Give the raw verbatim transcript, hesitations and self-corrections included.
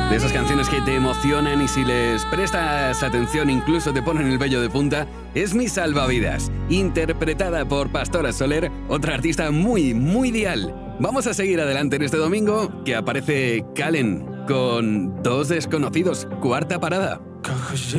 De esas canciones que te emocionan y si les prestas atención incluso te ponen el vello de punta, es Mi Salvavidas, interpretada por Pastora Soler, otra artista muy, muy dial. Vamos a seguir adelante en este domingo, que aparece Calen con Dos Desconocidos, cuarta parada.